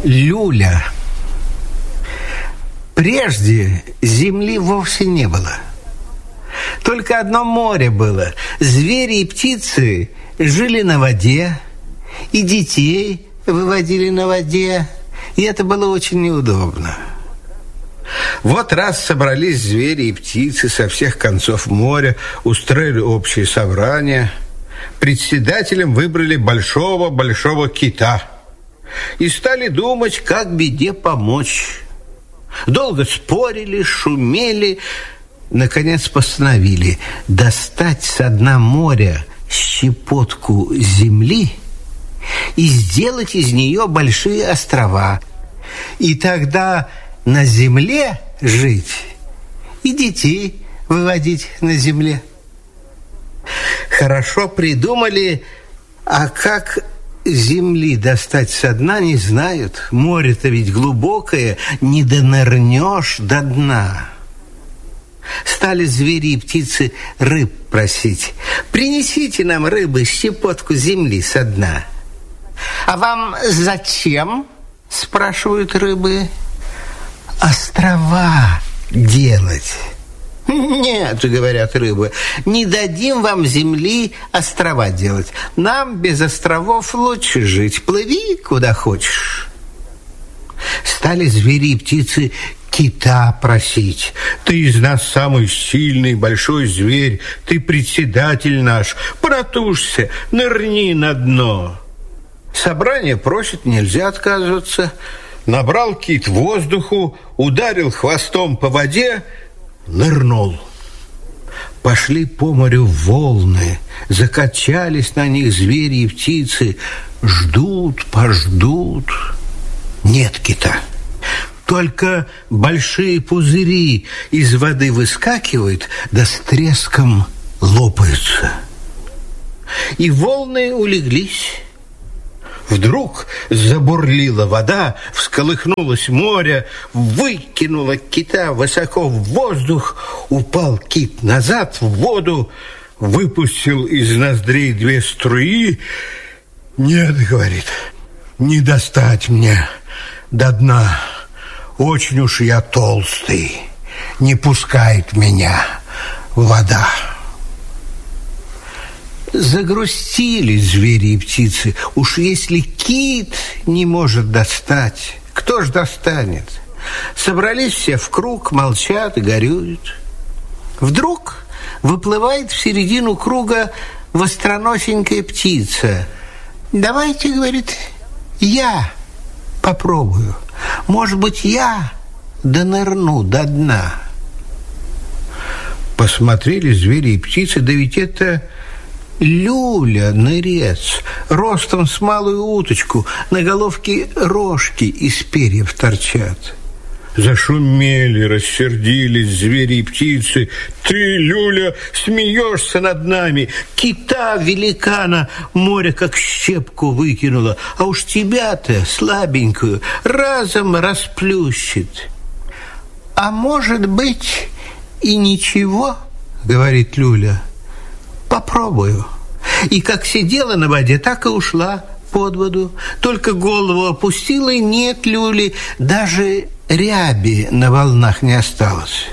Люля. Прежде земли вовсе не было. Только одно море было. Звери и птицы жили на воде, и детей выводили на воде, и это было очень неудобно. Вот раз собрались звери и птицы со всех концов моря, устроили общее собрание. Председателем выбрали большого кита и стали думать, как беде помочь. Долго спорили, шумели, наконец постановили достать со дна моря щепотку земли и сделать из нее большие острова. И тогда на земле жить и детей выводить на земле. Хорошо придумали, а как земли достать со дна, не знают. Море-то ведь глубокое, не донырнешь до дна. Стали звери и птицы рыб просить: принесите нам, рыбы, щепотку земли со дна. А вам зачем? Спрашивают рыбы. Острова делать. Нет, говорят рыбы, не дадим вам земли острова делать. Нам без островов лучше жить. Плыви куда хочешь. Стали звери и птицы кита просить: ты из нас самый сильный большой зверь, ты председатель наш, протужься, нырни на дно. Собрание просит, нельзя отказываться. Набрал кит воздуху, ударил хвостом по воде, нырнул. Пошли по морю волны, закачались на них звери и птицы. Ждут, пождут. Нет кита. Только большие пузыри из воды выскакивают, да с треском лопаются. И волны улеглись. Вдруг забурлила вода, всколыхнулось море, выкинуло кита высоко в воздух, упал кит назад в воду, выпустил из ноздрей 2 струи. Нет, говорит, не достать мне до дна, очень уж я толстый, не пускает меня вода. Загрустили звери и птицы. Уж если кит не может достать, кто ж достанет? Собрались все в круг, молчат и горюют. Вдруг выплывает в середину круга востроносенькая птица. Давайте, говорит, я попробую. Может быть, я донырну до дна. Посмотрели звери и птицы, да ведь это Люля, нырец, ростом с малую уточку, на головке рожки из перьев торчат. Зашумели, рассердились звери и птицы. Ты, Люля, смеешься над нами. Кита великана море как щепку выкинула, а уж тебя-то, слабенькую, разом расплющит. А может быть и ничего, говорит Люля. Попробую. И как сидела на воде, так и ушла под воду. Только голову опустила, и нет Люли, даже ряби на волнах не осталось.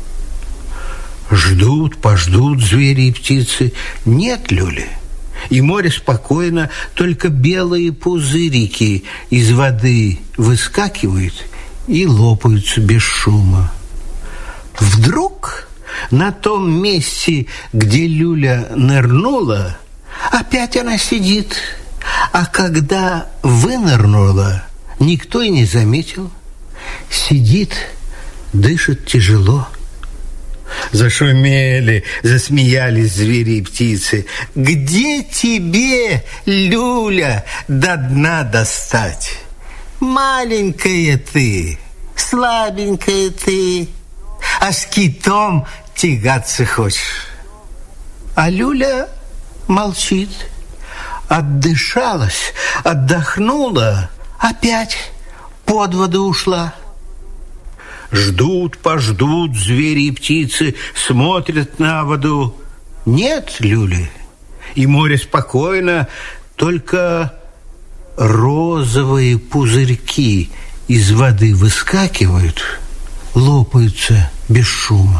Ждут, пождут звери и птицы, нет Люли. И море спокойно, только белые пузырики из воды выскакивают и лопаются без шума. Вдруг на том месте, где Люля нырнула, опять она сидит. А когда вынырнула, никто и не заметил. Сидит, дышит тяжело. Зашумели, засмеялись звери и птицы. Где тебе, Люля, до дна достать? Маленькая ты, слабенькая ты, а с китом тягаться хочешь. А Люля молчит. Отдышалась, отдохнула, опять под воду ушла. Ждут, пождут звери и птицы, смотрят на воду. Нет Люли. И море спокойно, только розовые пузырьки из воды выскакивают, лопаются без шума.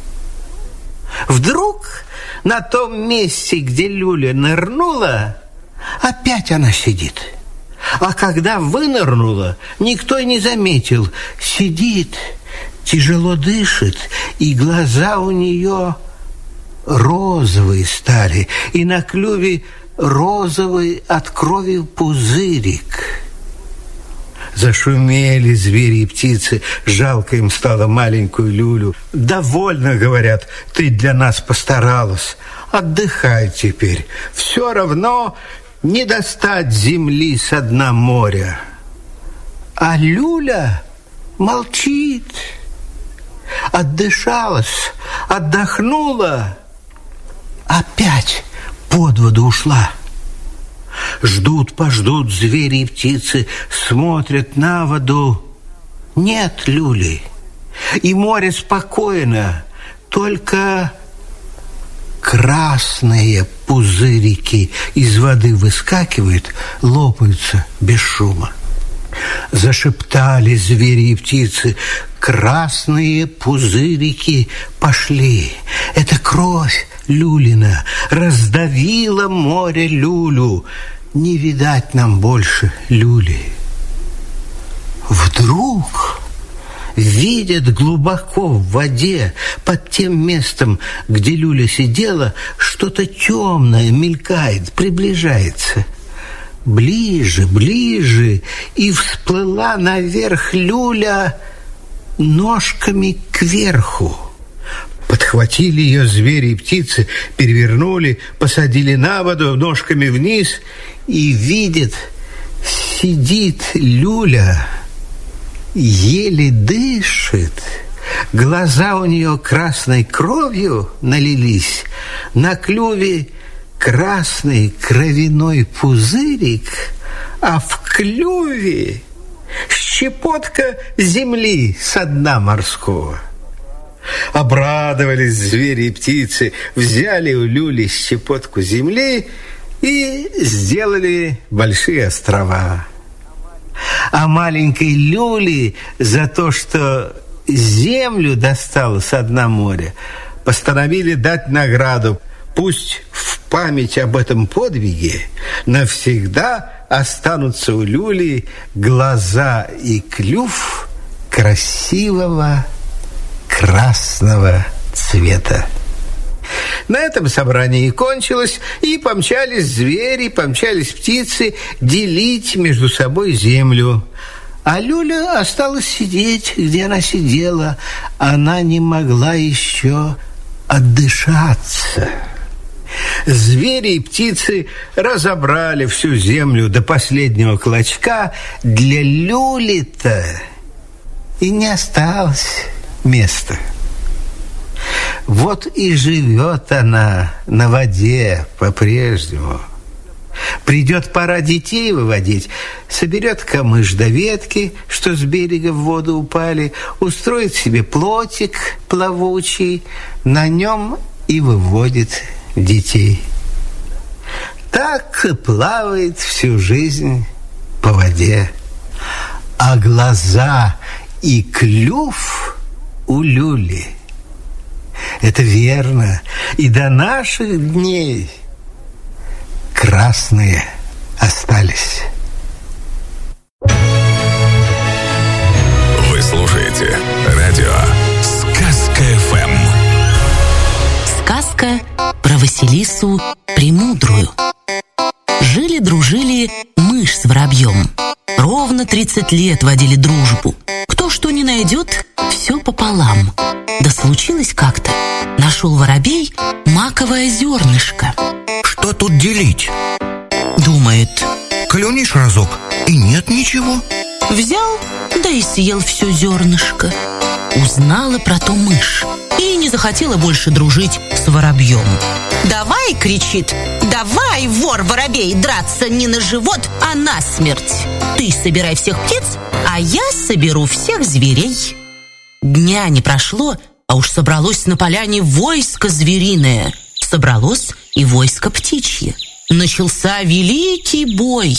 Вдруг на том месте, где люля нырнула, опять она сидит. А когда вынырнула, никто и не заметил. Сидит, тяжело дышит, и глаза у нее розовые стали, и на клюве розовый от крови пузырик. Зашумели звери и птицы, жалко им стало маленькую люлю. «Довольно, — говорят, — ты для нас постаралась. Отдыхай теперь, все равно не достать земли со дна моря». А люля молчит. Отдышалась, отдохнула, опять под воду ушла. Ждут-пождут звери и птицы, смотрят на воду. Нет люли, и море спокойно, только красные пузырики из воды выскакивают, лопаются без шума. Зашептали звери и птицы: красные пузырики пошли. Это кровь люлина раздавила море люлю. Не видать нам больше люли. Вдруг видят глубоко в воде, под тем местом, где люля сидела, что-то темное мелькает, приближается. Ближе, ближе, и всплыла наверх люля ножками кверху. Подхватили ее звери и птицы, перевернули, посадили на воду ножками вниз, и видят, сидит люля, еле дышит, глаза у нее красной кровью налились, на клюве красный кровяной пузырик, а в клюве щепотка земли со дна морского. Обрадовались звери и птицы, взяли у люли щепотку земли и сделали большие острова. А маленькой люли за то, что землю достала со дна моря, постановили дать награду. Пусть в память об этом подвиге навсегда останутся у люли глаза и клюв красивого красного цвета. На этом собрание и кончилось, и помчались звери, помчались птицы делить между собой землю. А люля осталась сидеть, где она сидела. Она не могла еще отдышаться. Звери и птицы разобрали всю землю до последнего клочка. Для люли-то и не осталось места. Вот и живет она на воде по-прежнему. Придет пора детей выводить, соберет камыш до ветки, что с берега в воду упали, устроит себе плотик плавучий, на нем и выводит детей. Так и плавает всю жизнь по воде. А глаза и клюв у люли — это верно, и до наших дней красные остались. Вы слушаете радио Сказка-ФМ. Сказка про Василису Премудрую. Жили-дружили мышь с воробьем. Ровно 30 лет водили дружбу. Кто что не найдет, все пополам. Да случилось как-то. Нашел воробей маковое зернышко. Что тут делить? Думает. Клюнешь разок, и нет ничего. Взял, да и съел все зернышко. Узнала про то мышь и не захотела больше дружить с воробьем. «Давай, — кричит, — давай, вор-воробей, драться не на живот, а на смерть. Ты собирай всех птиц, а я соберу всех зверей». Дня не прошло, а уж собралось на поляне войско звериное. Собралось и войско птичье. Начался великий бой,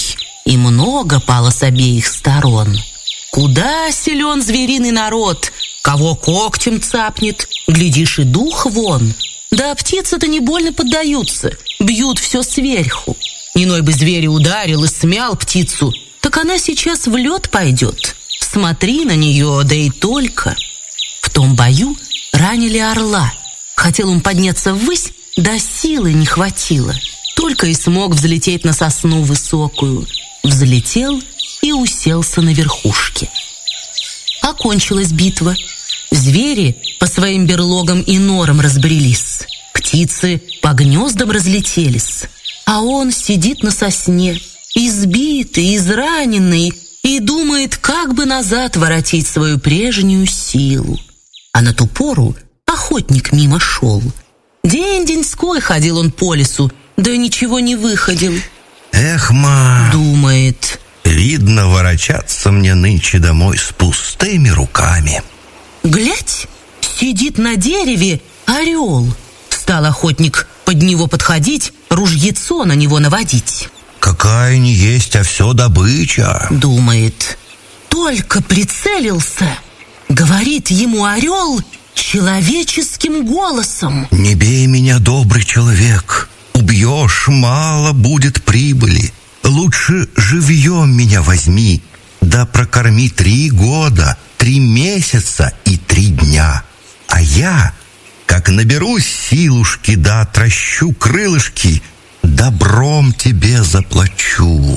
и много пало с обеих сторон. Куда силен звериный народ, кого когтем цапнет, глядишь, и дух вон. Да птицы-то не больно поддаются, бьют все сверху. Иной бы зверь ударил и смял птицу, так она сейчас в лед пойдет. Смотри на нее, да и только. В том бою ранили орла. Хотел он подняться ввысь, да силы не хватило. Только и смог взлететь на сосну высокую. Взлетел и уселся на верхушке. Окончилась битва. Звери по своим берлогам и норам разбрелись. Птицы по гнездам разлетелись. А он сидит на сосне, избитый, израненный, и думает, как бы назад воротить свою прежнюю силу. А на ту пору охотник мимо шел. День-деньской ходил он по лесу, да ничего не выходил. Эх, ма, Думает, видно, ворочаться мне нынче домой с пустыми руками. глядь, сидит на дереве орел. Стал охотник под него подходить, ружьецо на него наводить. Какая не есть, а все добыча. Думает, только прицелился, говорит ему орел человеческим голосом. Не бей меня, добрый человек. Убьешь, мало будет прибыли. Лучше живьем меня возьми, да прокорми 3 года, 3 месяца и 3 дня. А я, как наберусь силушки, да отращу крылышки, добром тебе заплачу.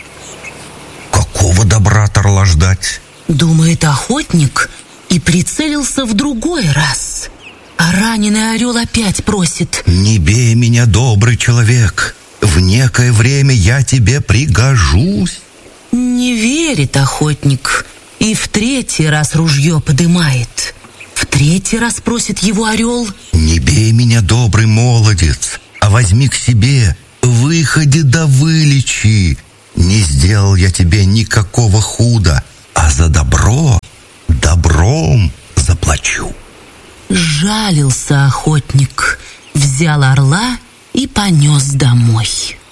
Какого добра от орла ждать? Думает охотник и прицелился в другой раз. А раненый орел опять просит. Не бей меня, добрый человек. В некое время я тебе пригожусь. Не верит охотник и в 3-й раз ружье подымает. В 3-й раз просит его орел. Не бей меня, добрый молодец, а возьми к себе, выходи да вылечи. Не сделал я тебе никакого худа, а за добро добром заплачу. Жалился охотник, взял орла и понес домой.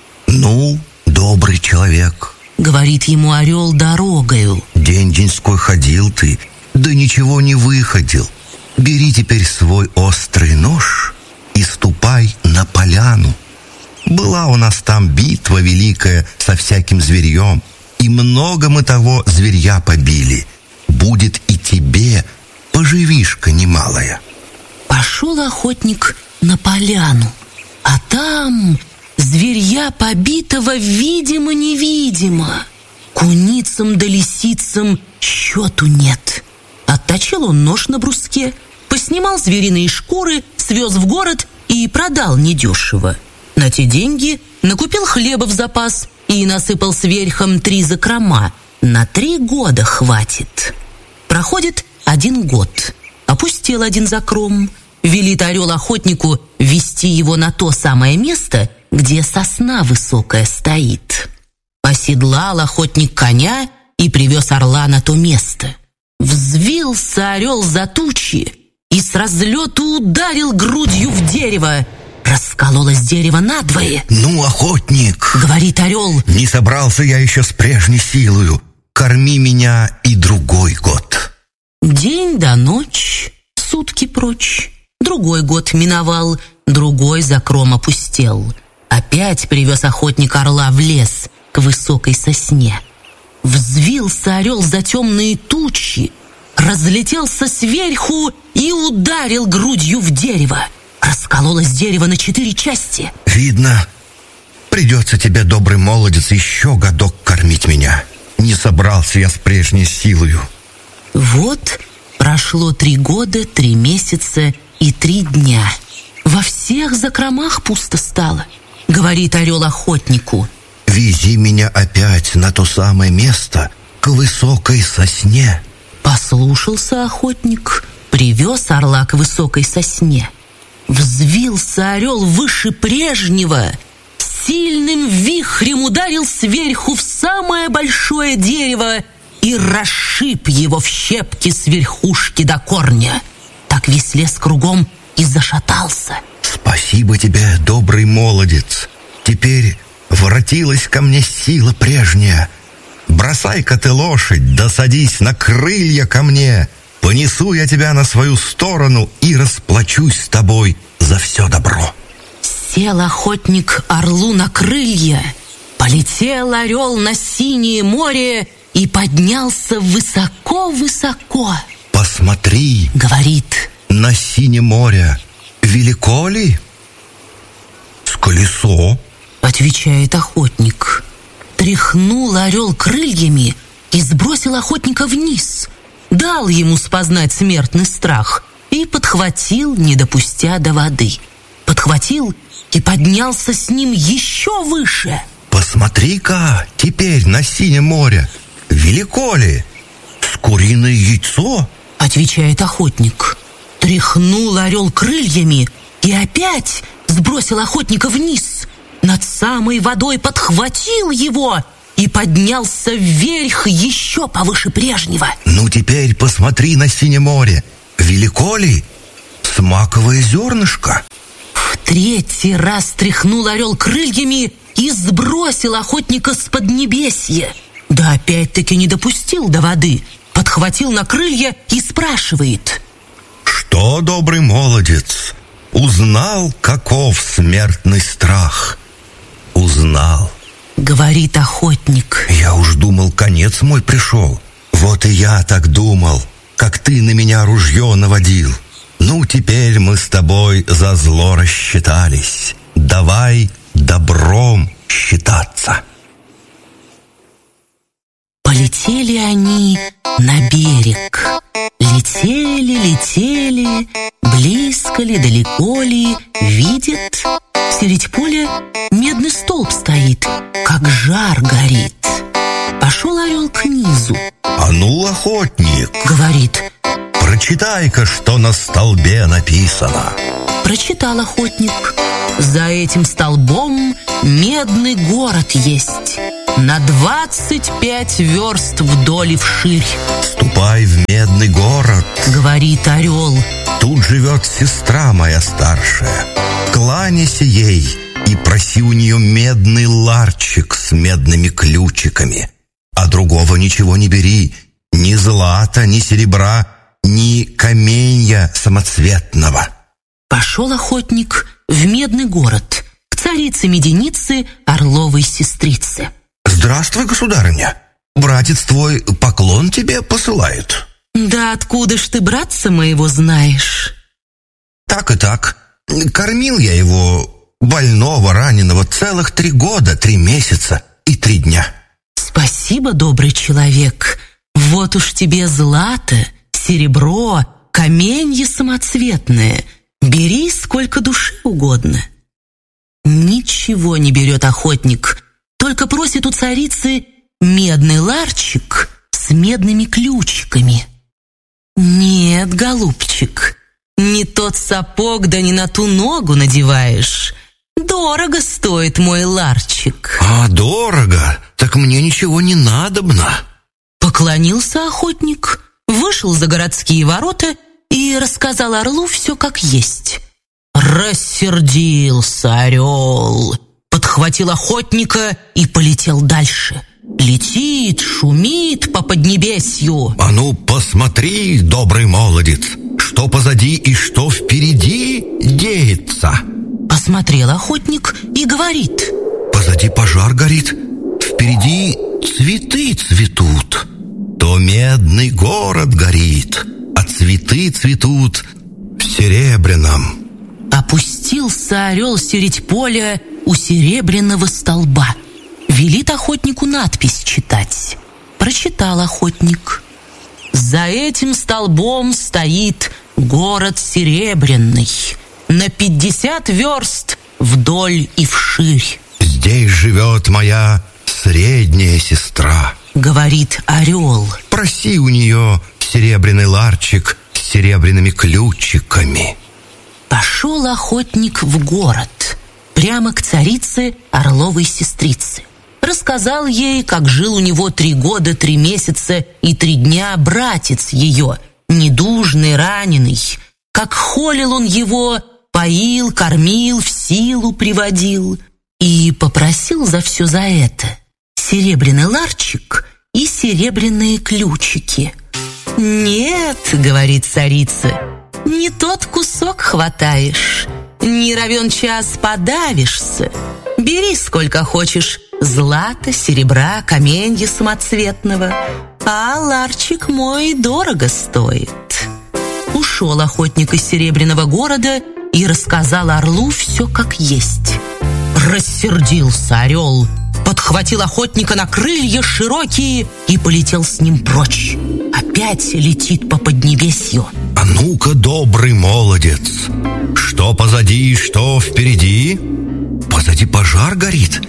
Ну, добрый человек, Говорит ему орел дорогою. день-деньской ходил ты, да ничего не выходил. Бери теперь свой острый нож и ступай на поляну. Была у нас там битва великая со всяким зверьем, и много мы того зверья побили. Будет и тебе поживишка немалая. Пошел охотник на поляну, а там зверья побитого видимо-невидимо. Куницам да лисицам счету нет. Отточил он нож на бруске, поснимал звериные шкуры, свез в город и продал недешево. На те деньги накупил хлеба в запас и насыпал сверхом 3 закрома. На 3 года хватит. Проходит 1 год. Опустел 1 закром. Велит орел охотнику вести его на то самое место, где сосна высокая стоит. Оседлал охотник коня и привез орла на то место. Взвился орел за тучи и с разлету ударил грудью в дерево. Раскололось дерево надвое. Ну, охотник, Говорит орел, не собрался я еще с прежней силою. Корми меня и другой год. день да ночь, сутки прочь. Другой год миновал, другой закром опустел. Опять привез охотник орла в лес к высокой сосне. Взвился орел за темные тучи, разлетелся сверху и ударил грудью в дерево. Раскололось дерево на 4 части. Видно, придется тебе, добрый молодец, еще годок кормить меня. Не собрался я с прежней силою. Вот прошло 3 года, 3 месяца и 3 дня. Во всех закромах пусто стало. Говорит орел охотнику. Вези меня опять на то самое место, к высокой сосне. Послушался охотник, привез орла к высокой сосне. Взвился орел выше прежнего, сильным вихрем ударил сверху в самое большое дерево и расшиб его в щепки с верхушки до корня. Так весь лес кругом и зашатался. Спасибо тебе, добрый молодец. Теперь воротилась ко мне сила прежняя. Бросай-ка ты лошадь, да садись на крылья ко мне. Понесу я тебя на свою сторону и расплачусь с тобой за все добро. Сел охотник орлу на крылья, полетел орел на синее море и поднялся высоко-высоко. Посмотри, говорит, на синее море велико ли? С колесо, отвечает охотник. Тряхнул орел крыльями и сбросил охотника вниз, дал ему спознать смертный страх и подхватил, не допустя до воды. Подхватил и поднялся с ним еще выше. Посмотри-ка теперь на синее море велико ли? С куриное яйцо, отвечает охотник. Тряхнул орел крыльями и опять сбросил охотника вниз. Над самой водой подхватил его и поднялся вверх еще повыше прежнего. Ну теперь посмотри на синее море велико ли? С маковое зернышко. В третий раз тряхнул орел крыльями и сбросил охотника с поднебесья. Да опять-таки не допустил до воды. Подхватил на крылья и спрашивает: что, добрый молодец, узнал, каков смертный страх? Узнал, говорит охотник. Я уж думал, конец мой пришел. Вот и я так думал, как ты на меня ружье наводил. Ну, теперь мы с тобой за зло рассчитались. Давай добром считаться. Полетели они на берег. Летели, летели, близко ли, далеко ли, видят, средь поля медный столб стоит, как жар горит. Пошел орел к низу. А ну, охотник, говорит, прочитай-ка, что на столбе написано. Прочитал охотник. За этим столбом медный город есть, на 25 верст вдоль и вширь. Ступай в медный город, говорит орел. Тут живет сестра моя старшая. Кланяйся ей и проси у нее медный ларчик с медными ключиками. А другого ничего не бери, ни злата, ни серебра, ни каменья самоцветного. Пошел охотник в медный город, к царице-меденице Орловой сестрице. Здравствуй, государыня. Братец твой поклон тебе посылает. Да откуда ж ты братца моего знаешь? Так и так. Кормил я его, больного, раненого, целых 3 года, 3 месяца и 3 дня. Спасибо, добрый человек. Вот уж тебе злато, серебро, каменье самоцветное. Бери сколько душе угодно. Ничего не берет охотник, только просит у царицы медный ларчик с медными ключиками. Нет, голубчик, не тот сапог, да не на ту ногу надеваешь. Дорого стоит мой ларчик. А, дорого? Так мне ничего не надобно. Поклонился охотник, вышел за городские ворота и рассказал орлу все как есть. Рассердился орел, подхватил охотника и полетел дальше. Летит, шумит по поднебесью. А ну, посмотри, добрый молодец, что позади и что впереди деется. Посмотрел охотник и говорит: позади пожар горит, впереди цветы цветут. То медный город горит, а цветы цветут в серебряном. Опустился орел средь поля у серебряного столба. Велит охотнику надпись читать. Прочитал охотник. За этим столбом стоит город серебряный, на 50 верст вдоль и вширь. Здесь живет моя средняя сестра, говорит орел. Проси у нее серебряный ларчик с серебряными ключиками. Пошел охотник в город, прямо к царице Орловой сестрице. Рассказал ей, как жил у него 3 года, 3 месяца и 3 дня братец ее, недужный, раненый. Как холил он его, поил, кормил, в силу приводил. и попросил за все за это серебряный ларчик и серебряные ключики. «Нет, — говорит царица, — не тот кусок хватаешь, не равен час подавишься. Бери сколько хочешь злата, серебра, каменья самоцветного, а ларчик мой дорого стоит». Ушел охотник из Серебряного города и рассказал орлу все как есть. Рассердился орел, подхватил охотника на крылья широкие и полетел с ним прочь. Опять летит по поднебесью. А ну-ка, добрый молодец, что позади, что впереди? Позади пожар горит,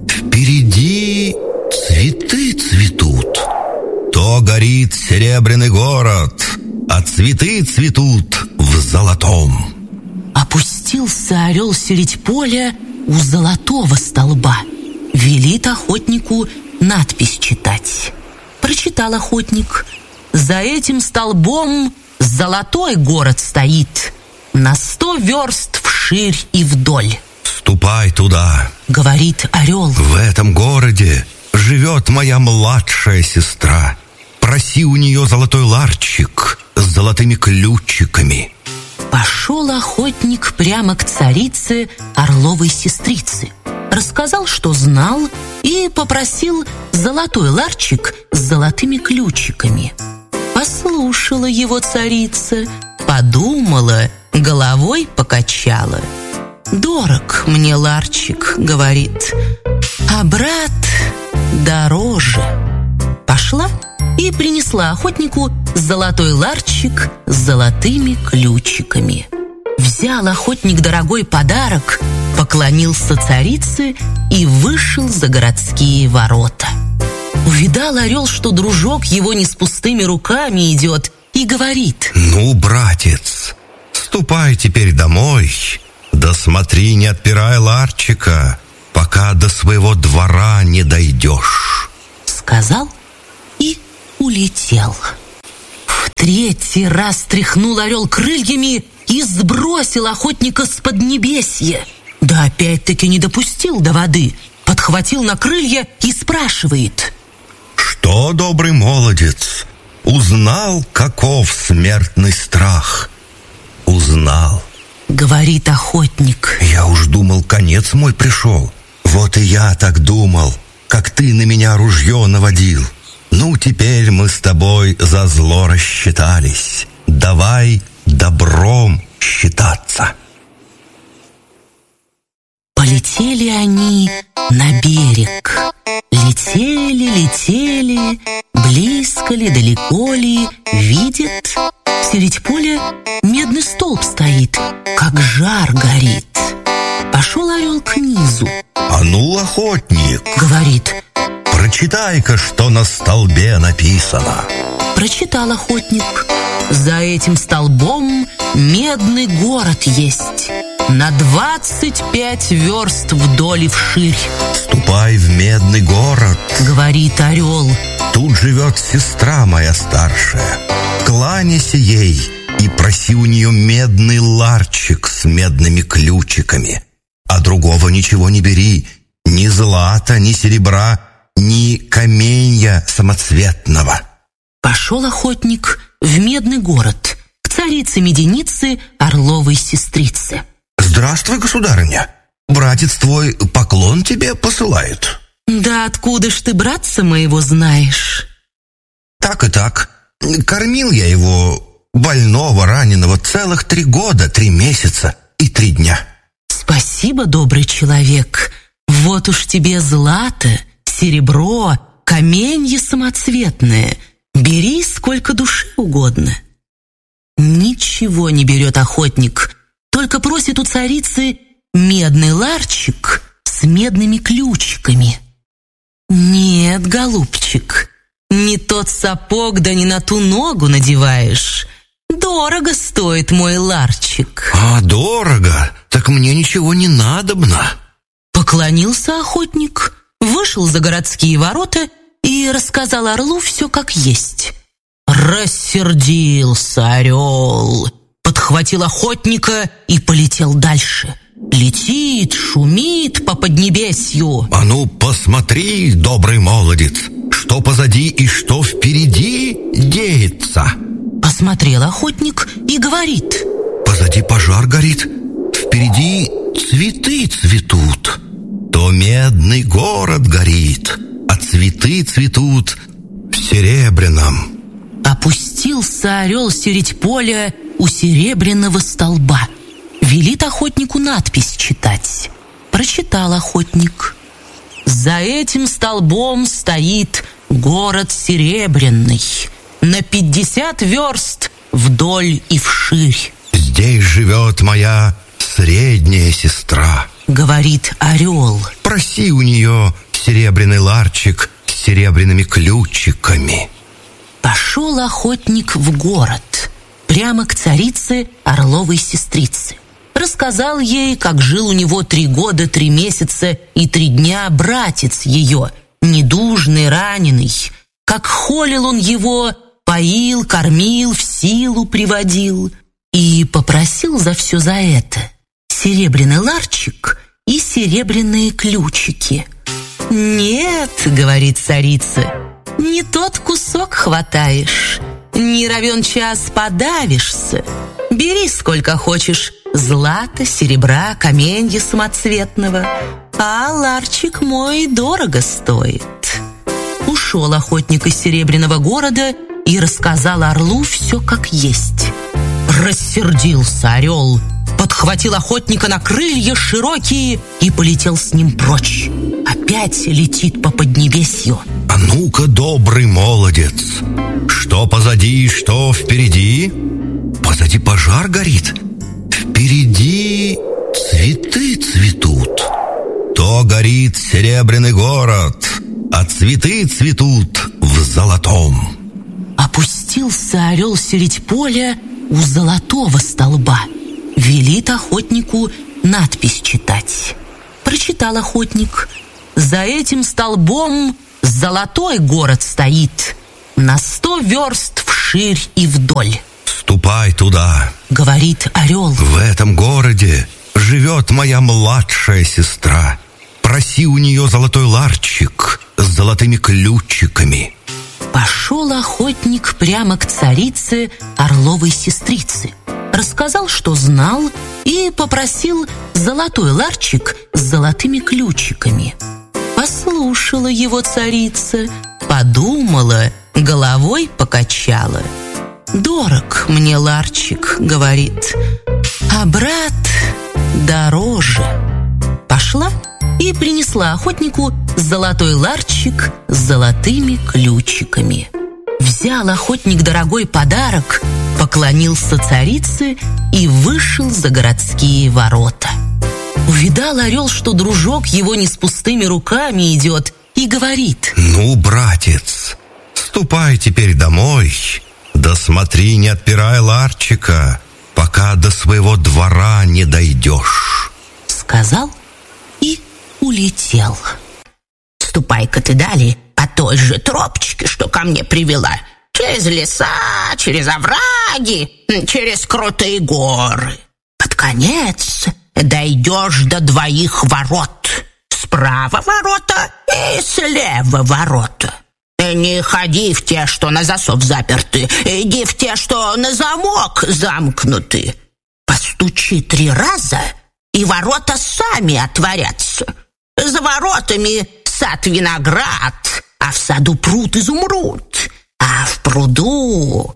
впереди цветы цветут. То горит Серебряный город, а цветы цветут в золотом. Опустился орел средь поля у золотого столба. Велит охотнику надпись читать. Прочитал охотник. За этим столбом золотой город стоит, на 100 верст вширь и вдоль. «Ступай туда, — говорит орел, — в этом городе живет моя младшая сестра. Проси у нее золотой ларчик с золотыми ключиками». Пошел охотник прямо к царице орловой сестрицы. Рассказал, что знал, и попросил золотой ларчик с золотыми ключиками. Послушала его царица, подумала, головой покачала. «Дорог мне ларчик, — говорит, — а брат дороже». Пошла и принесла охотнику золотой ларчик с золотыми ключиками. Взял охотник дорогой подарок, поклонился царице и вышел за городские ворота. Увидал орел, что дружок его не с пустыми руками идет, и говорит: «Ну, братец, ступай теперь домой, да смотри, не отпирай ларчика, пока до своего двора не дойдешь». Сказал и улетел. В 3-й раз тряхнул орел крыльями и сбросил охотника с поднебесья. Да опять-таки не допустил до воды. Подхватил на крылья и спрашивает: «Что, добрый молодец, узнал, каков смертный страх?» «Узнал», — говорит охотник. «Я уж думал, конец мой пришел. Вот и я так думал, как ты на меня ружье наводил. Ну, теперь мы с тобой за зло рассчитались. Давай добром считаться». Полетели они на берег. Летели, летели, близко ли, далеко ли, видят, средь поля медный столб стоит, как жар горит. Пошел орел к низу. «А ну, охотник, — говорит, — прочитай-ка, что на столбе написано». Прочитал охотник. За этим столбом медный город есть, на 25 верст вдоль и вширь. «Ступай в медный город, — говорит орел, — тут живет сестра моя старшая. Кланяйся ей и проси у нее медный ларчик с медными ключиками. А другого ничего не бери, ни злата, ни серебра, ни каменья самоцветного». Пошел охотник в медный город к царице-меденице орловой сестрице. «Здравствуй, государыня, братец твой поклон тебе посылает». «Да откуда ж ты братца моего знаешь?» «Так и так. Кормил я его, больного, раненого, целых 3 года, 3 месяца и 3 дня». «Спасибо, добрый человек. Вот уж тебе злато, серебро, каменье самоцветное. Бери сколько душе угодно». Ничего не берет охотник, только просит у царицы медный ларчик с медными ключиками. «Нет, голубчик, не тот сапог, да не на ту ногу надеваешь. Дорого стоит мой ларчик». «А дорого? Так мне ничего не надобно». Поклонился охотник, вышел за городские ворота и рассказал орлу все как есть. Рассердился орел, подхватил охотника и полетел дальше. летит, шумит по поднебесью. А ну, посмотри, добрый молодец, что позади и что впереди деется. Посмотрел охотник и говорит: позади пожар горит, впереди цветы цветут. То медный город горит, а цветы цветут в серебряном. Опустился орел средь поля у серебряного столба. Велит охотнику надпись читать. Прочитал охотник: за этим столбом стоит город серебряный, на 50 верст вдоль и вширь. Здесь живет моя средняя сестра, говорит орел. проси у нее серебряный ларчик с серебряными ключиками. Пошел охотник в город, прямо к царице Орловой сестрице. Рассказал ей, как жил у него 3 года, 3 месяца и 3 дня братец ее, недужный, раненый, как холил он его, поил, кормил, в силу приводил, и попросил за все за это серебряный ларчик и серебряные ключики. «Нет, — говорит царица, — не тот кусок хватаешь, не равен час подавишься. Бери сколько хочешь злата, серебра, каменья самоцветного, а ларчик мой дорого стоит». Ушел охотник из серебряного города и рассказал орлу все как есть. Рассердился орел, подхватил охотника на крылья широкие и полетел с ним прочь. Опять летит по поднебесью. А ну-ка, добрый молодец, что позади и что впереди? Позади пожар горит, впереди цветы цветут. То горит серебряный город, а цветы цветут в золотом. Опустился орел средь поля у золотого столба. Велит охотнику надпись читать. Прочитал охотник: за этим столбом золотой город стоит, на 100 верст вширь и вдоль. Ступай туда, говорит орел. В этом городе живет моя младшая сестра. Проси у нее золотой ларчик с золотыми ключиками. Пошел охотник прямо к царице Орловой сестрице. Рассказал, что знал, и попросил золотой ларчик с золотыми ключиками. Послушала его царица, подумала, головой покачала. «Дорог мне ларчик, — говорит, — а брат дороже». Пошла и принесла охотнику золотой ларчик с золотыми ключиками. Взял охотник дорогой подарок, поклонился царице и вышел за городские ворота. Увидал орел, что дружок его не с пустыми руками идет, и говорит: ну, братец, ступай теперь домой, да смотри, не отпирай ларчика, пока до своего двора не дойдешь. Сказал и улетел. «Ступай-ка ты далее по той же тропочке, что ко мне привела, через леса, через овраги, через крутые горы. Под конец дойдешь до 2 ворот. Справа ворота и слева ворота. Не ходи в те, что на засов заперты, иди в те, что на замок замкнуты. Постучи 3 раза, и ворота сами отворятся. За воротами сад виноград, а в саду пруд изумруд, а в пруду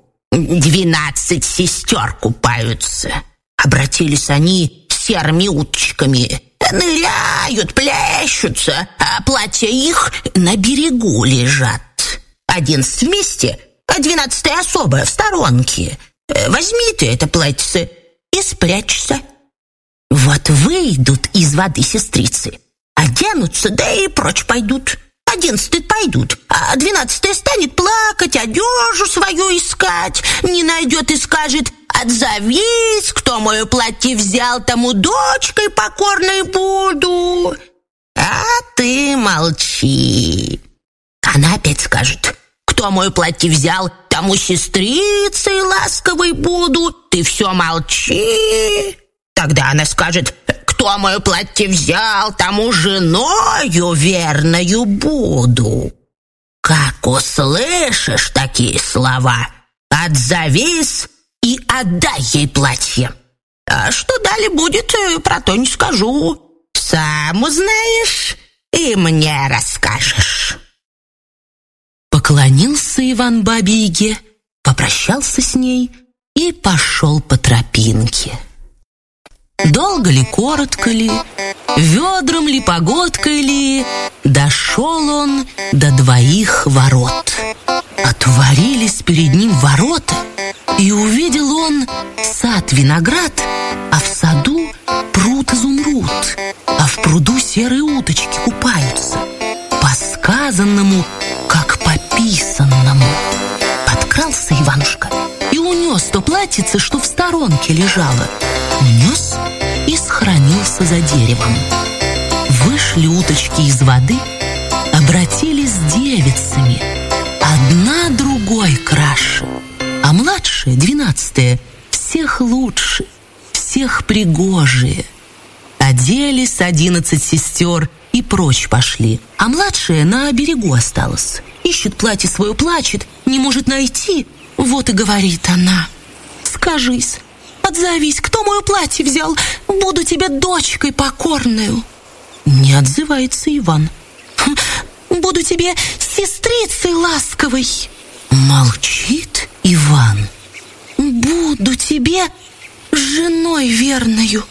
12 сестер купаются. Обратились они серыми уточками, ныряют, плещутся, а платья их на берегу лежат. 11 вместе, а 12 особо в сторонке. Возьми ты это платьице и спрячься. Вот выйдут из воды сестрицы, оденутся, да и прочь пойдут. 11 пойдут, а 12 станет плакать, одежу свою искать. Не найдет и скажет: отзовись, кто мое платье взял, тому дочкой покорной буду. А ты молчи. Она опять скажет: кто мое платье взял, тому сестрицей ласковой буду. Ты все молчи. Тогда она скажет: кто кто мое платье взял, тому женою верною буду. Как услышишь такие слова, отзовись и отдай ей платье. А что далее будет, про то не скажу. Сам узнаешь и мне расскажешь». Поклонился Иван бабе-Яге, попрощался с ней и пошел по тропинке. Долго ли, коротко ли, ведром ли, погодкой ли, дошел он до 2 ворот. Отворились перед ним ворота, и увидел он сад-виноград, а в саду пруд-изумруд, а в пруду серые уточки купаются. По сказанному, как по писанному. Подкрался Иванушка и унес то платьице, что в сторонке лежало. Унес и схоронился за деревом. Вышли уточки из воды, обратились девицами, одна другой краше, а младшая, 12-я, всех лучше, всех пригожие. Оделись 11 сестер и прочь пошли, а младшая на берегу осталась. Ищет платье свое, плачет, не может найти. Вот и говорит она: «Скажись, отзовись, кто мое платье взял? Буду тебе дочкой покорною». Не отзывается Иван. «Буду тебе сестрицей ласковой». Молчит Иван. «Буду тебе женой верною».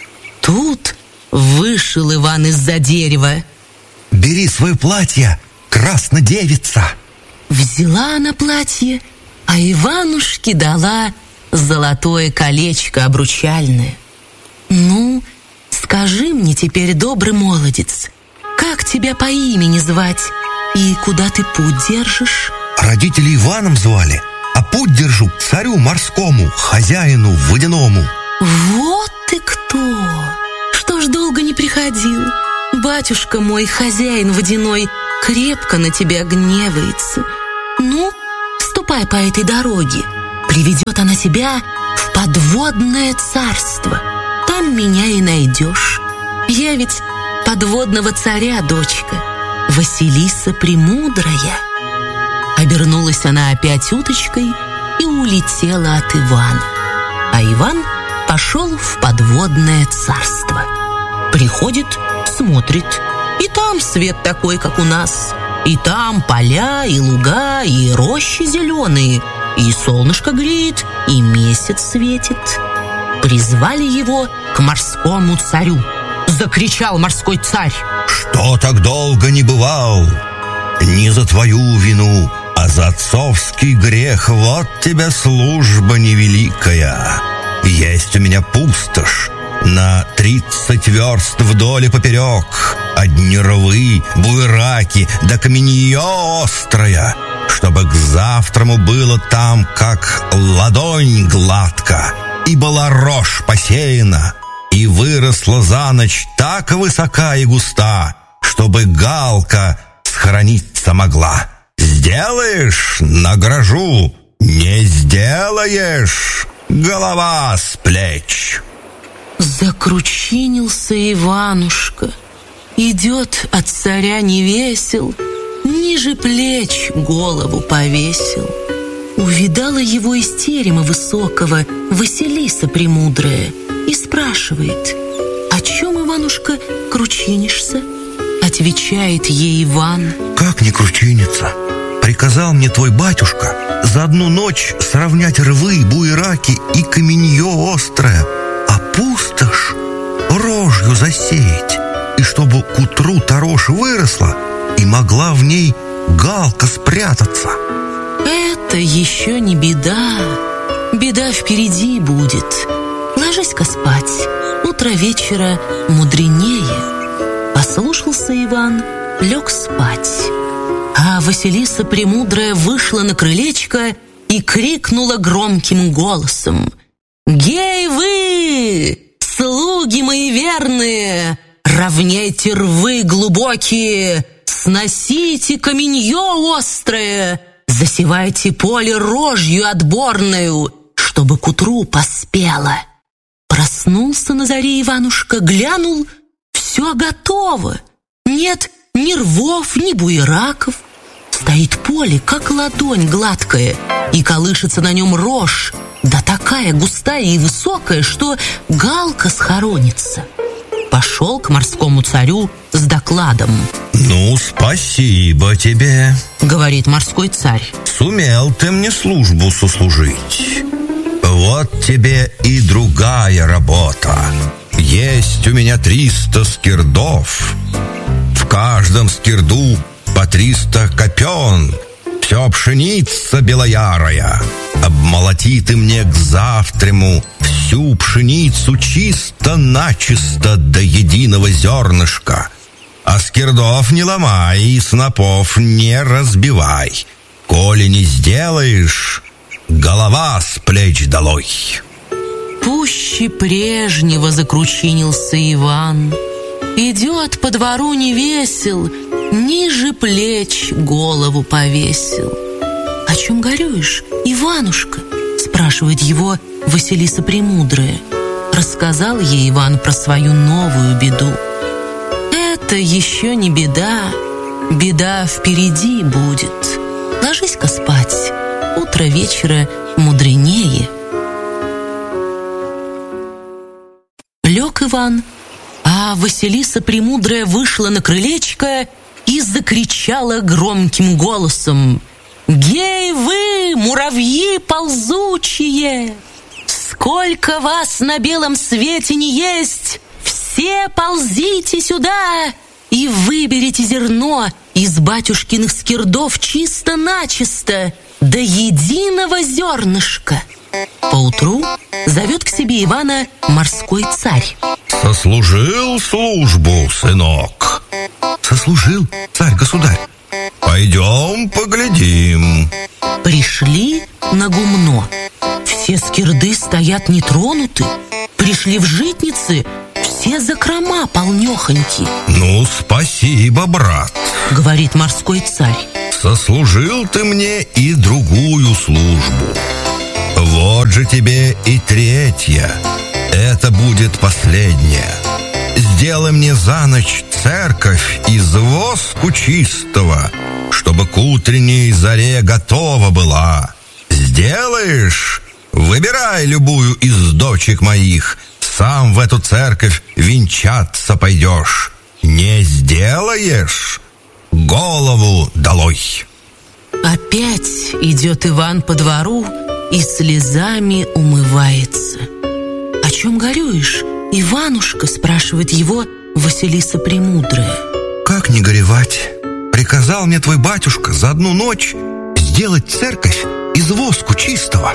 Тут вышел Иван из-за дерева. «Бери свое платье, краснодевица». Взяла она платье, а Иванушке дала золотое колечко обручальное. «Ну, скажи мне теперь, добрый молодец, как тебя по имени звать и куда ты путь держишь?» Родители Иваном звали, а путь держу к царю морскому, хозяину водяному. «Вот ты кто! Что ж долго не приходил? Батюшка мой, хозяин водяной, крепко на тебя гневается. Ну, ступай по этой дороге. Приведет она тебя в подводное царство. Там меня и найдешь. Я ведь подводного царя дочка, Василиса Премудрая». Обернулась она опять уточкой и улетела от Ивана. А Иван пошел в подводное царство. Приходит, смотрит, и там свет такой, как у нас. И там поля, и луга, и рощи зеленые, и солнышко греет, и месяц светит. Призвали его к морскому царю. Закричал морской царь: «Что так долго не бывал? Не за твою вину, а за отцовский грех. Вот тебе служба невеликая. Есть у меня пустошь на 30 верст вдоль и поперек. Одни рвы, буераки, да каменье острое, чтобы к завтраму было там, как ладонь гладко, и была рожь посеяна, и выросла за ночь так высока и густа, чтобы галка схорониться могла. Сделаешь — награжу, не сделаешь — голова с плеч». Закручинился Иванушка, идет от царя не весел, ниже плеч голову повесил. Увидала его из терема высокого Василиса Премудрая и спрашивает: «О чем, Иванушка, кручинишься?» Отвечает ей Иван: «Как не кручиниться? Приказал мне твой батюшка за одну ночь сравнять рвы, буераки и каменье острое, а пустошь рожью засеять, и чтобы к утру та рожь выросла и могла в ней галка спрятаться». «Это еще не беда. Беда впереди будет. Ложись-ка спать. Утро вечера мудренее». Послушался Иван, лег спать. А Василиса Премудрая вышла на крылечко и крикнула громким голосом: «Гей вы, слуги мои верные! Равняйте рвы глубокие, сносите каменье острое, засевайте поле рожью отборную, чтобы к утру поспело. Проснулся на заре Иванушка, глянул, все готово. Нет ни рвов, ни буераков. Стоит поле, как ладонь гладкая, и колышется на нем рожь, да такая густая и высокая, что галка схоронится. Пошел к морскому царю с докладом. «Ну, спасибо тебе», — говорит морской царь. «Сумел ты мне службу сослужить. Вот тебе и другая работа. Есть у меня 300 скирдов. В каждом скирду по 300 копен. Все пшеница белоярая. Обмолоти ты мне к завтраму всю пшеницу чисто-начисто до единого зернышка. А скирдов не ломай и снопов не разбивай. Коли не сделаешь, голова с плеч долой». Пуще прежнего закручинился Иван. Идет по двору невесел, ниже плеч голову повесил. «О чем горюешь, Иванушка?» спрашивает его Василиса Премудрая. Рассказал ей Иван про свою новую беду. «Это еще не беда, беда впереди будет. Ложись-ка спать, утро вечера мудренее». Лег Иван, а Василиса Премудрая вышла на крылечко и закричала громким голосом: «Гей вы, муравьи ползучие! Сколько вас на белом свете не есть, все ползите сюда и выберите зерно из батюшкиных скирдов чисто-начисто, до единого зернышка». Поутру зовет к себе Ивана морской царь. «Сослужил службу, сынок?» «Сослужил, царь-государь». «Пойдем поглядим». Пришли на гумно. Все скирды стоят нетронуты. Пришли в житницы, все закрома полнехоньки. «Ну, спасибо, брат», — говорит морской царь. «Сослужил ты мне и другую службу. Вот же тебе и третья. Это будет последняя. Сделай мне за ночь церковь из воску чистого, чтобы к утренней заре готова была. Сделаешь? Выбирай любую из дочек моих. Сам в эту церковь венчаться пойдешь. Не сделаешь? Голову долой». Опять идет Иван по двору и слезами умывается. «О чем горюешь, Иванушка?» спрашивает его Василиса Премудрая. «Как не горевать? Приказал мне твой батюшка за одну ночь сделать церковь из воску чистого».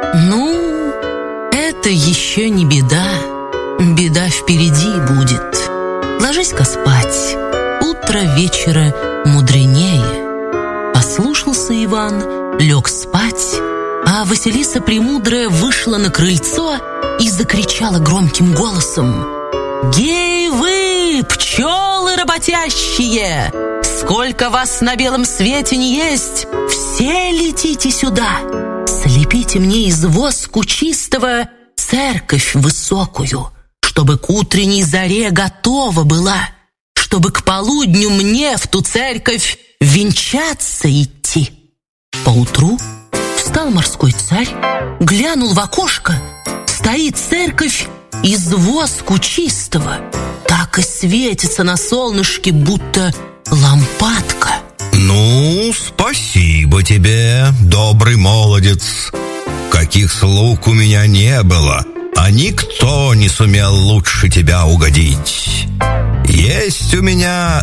«Ну, это еще не беда. Беда впереди будет. Ложись-ка спать. Утро вечера мудренее». Послушался Иван, лег спать, а Василиса Премудрая вышла на крыльцо и закричала громким голосом: «Гей вы, пчелы работящие! Сколько вас на белом свете не есть, все летите сюда! Слепите мне из воску чистого церковь высокую, чтобы к утренней заре готова была, чтобы к полудню мне в ту церковь венчаться идти». Поутру встал морской царь, глянул в окошко, стоит церковь из воску чистого, так и светится на солнышке, будто лампадка. «Ну, спасибо тебе, добрый молодец. Каких слуг у меня не было, а никто не сумел лучше тебя угодить. Есть у меня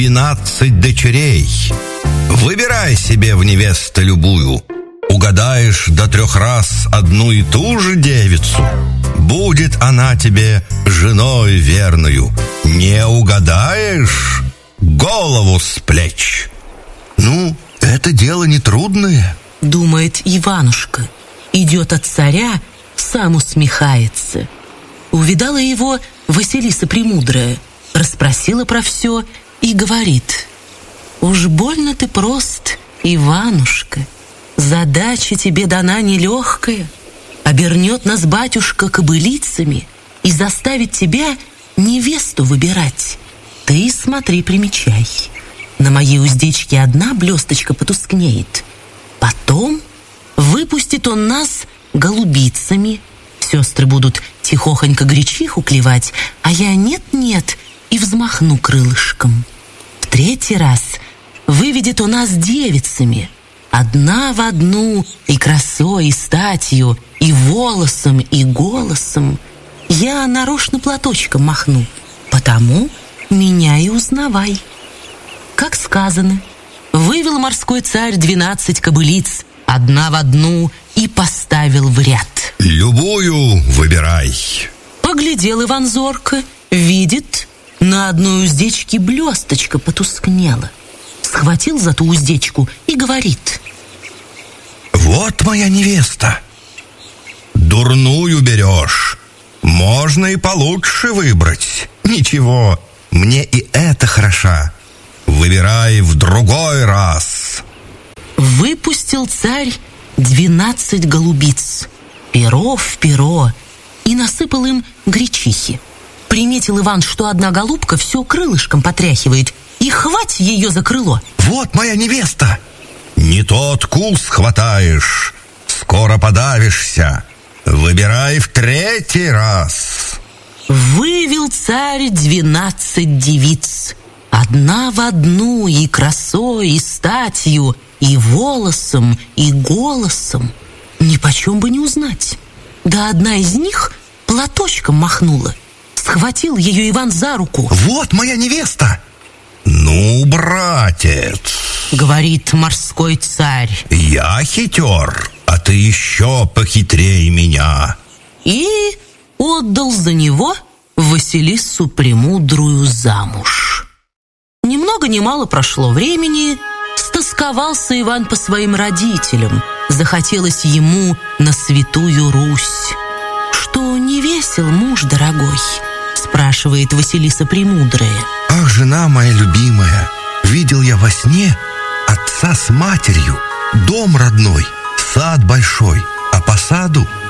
12 дочерей. Выбирай себе в невесты любую. Угадаешь до 3 раз одну и ту же девицу, будет она тебе женой верною. Не угадаешь — голову с плеч». «Ну, это дело нетрудное», — думает Иванушка. Идет от царя, сам усмехается. Увидала его Василиса Премудрая, расспросила про все и говорит: «Уж больно ты прост, Иванушка. Задача тебе дана нелегкая. обернет нас батюшка кобылицами и заставит тебя невесту выбирать. Ты смотри, примечай. На моей уздечке одна блесточка потускнеет. Потом выпустит он нас голубицами. Сестры будут тихохонько гречиху клевать, а я нет-нет и взмахну крылышком. В третий раз выведет он нас девицами. Одна в одну, и красой, и статью, и волосом, и голосом. Я нарочно платочком махну, потому меня и узнавай. Как сказано, вывел морской царь 12 кобылиц, одна в одну, и поставил в ряд. Любую выбирай. Поглядел Иван зорко, видит, на одной уздечке блесточка потускнела. Схватил за ту уздечку и говорит: Вот моя невеста. Дурную берешь. Можно и получше выбрать. Ничего, мне и эта хороша. Выбирай в другой раз. Выпустил царь 12 голубиц, перо в перо, и насыпал им гречихи. Приметил Иван, что одна голубка все крылышком потряхивает, и хвать ее за крыло. Вот моя невеста. Не тот кус хватаешь, скоро подавишься. Выбирай в третий раз. Вывел царь 12 девиц, одна в одну, и красой, и статью, и волосом, и голосом. Нипочем бы не узнать. Да одна из них платочком махнула. Схватил ее Иван за руку. Вот моя невеста. Ну, братец, говорит морской царь, я хитер, а ты еще похитрее меня. И отдал за него Василису Премудрую замуж. Ни много ни мало прошло времени, стосковался Иван по своим родителям. Захотелось ему на Святую Русь. Что не весел, муж дорогой? Спрашивает Василиса Премудрая. Ах, жена моя любимая, видел я во сне отца с матерью, дом родной, сад большой, а по саду